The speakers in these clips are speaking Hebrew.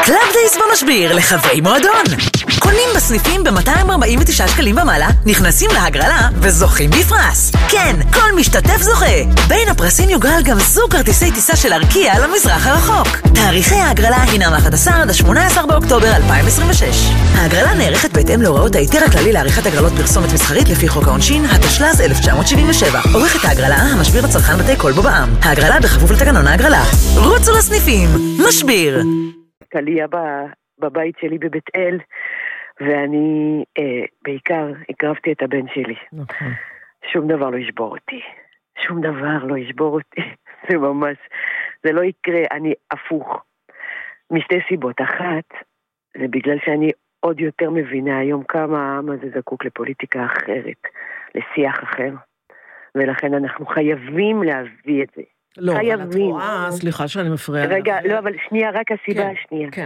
קלאב דייס במשביר לחברי מועדון. קונים בסניפים ב-249 שקלים ומעלה, נכנסים להגרלה וזוכים בפרס. כן, כל משתתף זוכה. בין הפרסים יוגרל גם זוג כרטיסי טיסה של ארקיע למזרח הרחוק. תאריכי ההגרלה הינם 11 עד 18 באוקטובר 2026. ההגרלה נערכת בהתאם להוראות ההיתר הכללי לעריכת הגרלות פרסומת מסחרית לפי חוק העונשין, התשל"ז 1977. עורכת ההגרלה, המשביר הצרכן בתי קול בו בע"מ. ההגרלה בכפוף לתקנון ההגרלה. רוצו לסניפים. משביר. קליה בבית שלי בבית אל, ואני בעיקר הקרבתי את הבן שלי. שום דבר לא ישבור אותי. שום דבר לא ישבור אותי. זה ממש, זה לא יקרה, אני הפוך. משתי סיבות. אחת, זה בגלל שאני עוד יותר מבינה היום כמה העם הזה זקוק לפוליטיקה אחרת, לשיח אחר, ולכן אנחנו חייבים להביא את זה. לא, אבל את רואה, סליחה שאני מפריעה. רגע, לא, אבל שנייה, רק הסיבה השנייה. כן.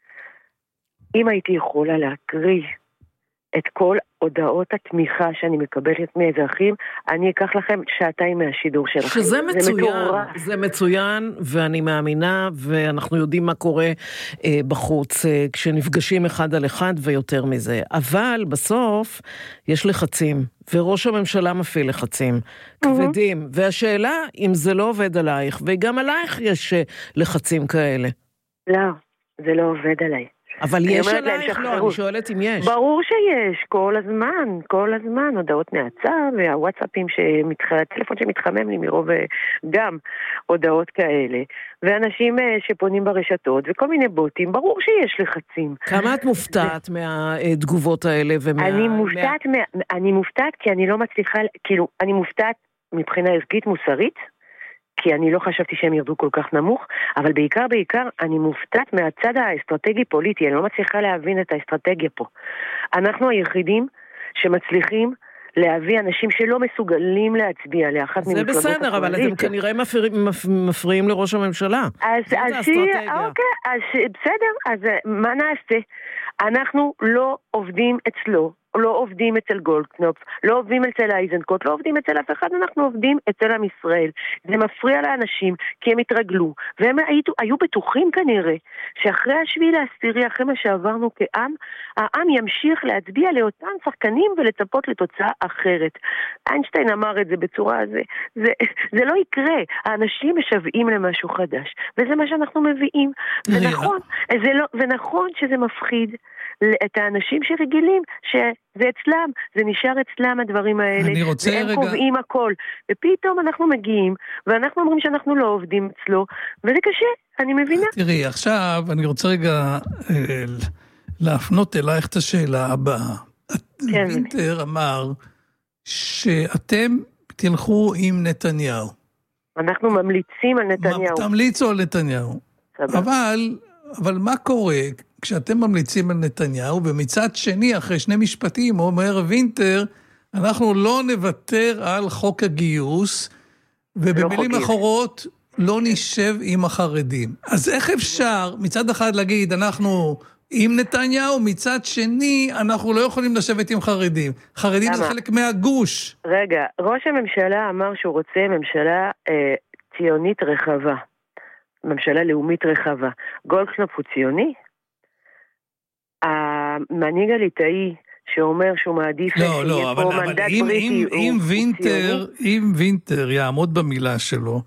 אם הייתי יכולה להקריא את כל הודעות התמיכה שאני מקבלת מאזרחים, אני אקח לכם שעתיים מהשידור שלכם. שזה מצוין, זה מצוין, ואני מאמינה, ואנחנו יודעים מה קורה בחוץ, כשנפגשים אחד על אחד ויותר מזה. אבל בסוף יש לחצים, וראש הממשלה מפעיל לחצים כבדים, והשאלה אם זה לא עובד עלייך, וגם עלייך יש לחצים כאלה. לא, זה לא עובד עליי. אבל יש עלייך? לא, אני שואלת אם יש. ברור שיש, כל הזמן, הודעות נאצה, והוואטסאפים הטלפון שמתחמם לי מרוב גם הודעות כאלה, ואנשים שפונים ברשתות, וכל מיני בוטים, ברור שיש לחצים. כמה את מופתעת מהתגובות האלה? אני מופתעת כי אני לא מצליחה, כאילו, אני מופתעת מבחינה ערכית מוסרית, כי אני לא חשבתי שהם ירדו כל כך נמוך, אבל בעיקר אני מופתעת מהצד האסטרטגי-פוליטי, אני לא מצליחה להבין את האסטרטגיה פה. אנחנו היחידים שמצליחים להביא אנשים שלא מסוגלים להצביע לאחת ממפלגות הקואליציה. זה בסדר, אבל אתם כנראה מפריעים לראש הממשלה. אז בסדר, אז מה נעשה? אנחנו לא עובדים אצלו, לא עובדים אצל גולדקנופ, לא עובדים אצל איזנקוט, לא עובדים אצל אף אחד, אנחנו עובדים אצל עם ישראל. זה מפריע לאנשים, כי הם התרגלו, והם היו בטוחים כנראה, שאחרי 7/10, אחרי מה שעברנו כעם, העם ימשיך להצביע לאותם שחקנים ולצפות לתוצאה אחרת. איינשטיין אמר את זה בצורה הזה, זה לא יקרה, האנשים משוועים למשהו חדש, וזה מה שאנחנו מביאים. ונכון שזה מפחיד את האנשים שרגילים, שזה אצלם, זה נשאר אצלם הדברים האלה, והם קובעים הכל. ופתאום אנחנו מגיעים, ואנחנו אומרים שאנחנו לא עובדים אצלו, וזה קשה, אני מבינה. תראי, עכשיו אני רוצה רגע להפנות אלייך את השאלה הבאה. וינטר אמר שאתם תלכו עם נתניהו. אנחנו ממליצים על נתניהו. תמליצו על נתניהו. אבל מה קורה כשאתם ממליצים על נתניהו, ומצד שני, אחרי 2 משפטים, אומר וינטר, אנחנו לא נוותר על חוק הגיוס, ובמילים אחרות, לא נשב עם החרדים. אז איך אפשר מצד אחד להגיד, אנחנו עם נתניהו, מצד שני, אנחנו לא יכולים לשבת עם חרדים. חרדים זה חלק מהגוש. רגע, ראש הממשלה אמר שהוא רוצה ממשלה ציונית רחבה. ממשלה לאומית רחבה. גולדקנופ הוא ציוני? המנהיג הליטאי שאומר שהוא מעדיף שיהיה פה מנדט בריטי, הוא ציוני? אם וינטר יעמוד במילה שלו,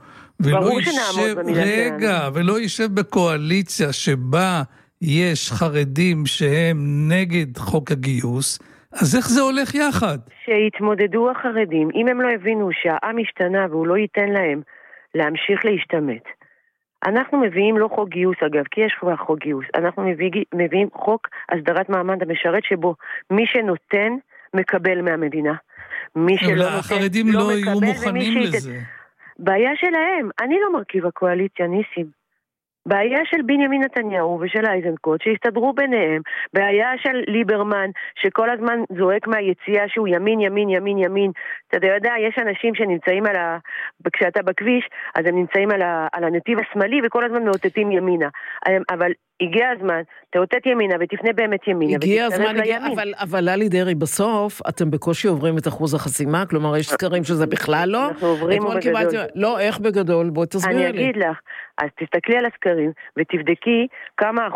ולא יישב בקואליציה שבה יש חרדים שהם נגד חוק הגיוס, אז איך זה הולך יחד? שיתמודדו החרדים, אם הם לא הבינו שהעם השתנה והוא לא ייתן להם להמשיך להשתמט. אנחנו מביאים לא חוק גיוס אגב, כי יש כבר חוק גיוס, אנחנו מביאים חוק הסדרת מעמד המשרת שבו מי שנותן מקבל מהמדינה. מי שלא נותן החרדים לא יהיו מוכנים לזה. בעיה שלהם, אני לא מרכיב הקואליציה, ניסים. בעיה של בנימין נתניהו ושל איזנקוט שהסתדרו ביניהם, בעיה של ליברמן שכל הזמן זועק מהיציאה שהוא ימין, ימין, ימין, ימין. אתה יודע, יש אנשים שנמצאים כשאתה בכביש, אז הם נמצאים על הנתיב השמאלי וכל הזמן מאותתים ימינה. אבל הגיע הזמן, תאותת ימינה ותפנה באמת ימינה. הגיע הזמן, אבל ללי דרי, בסוף אתם בקושי עוברים את אחוז החסימה, כלומר יש סקרים שזה בכלל לא. אנחנו עוברים בגדול. לא, איך בגדול? בואי תסביר לי. אני אגיד לך, אז תסתכלי על הסקרים ותבדקי כמה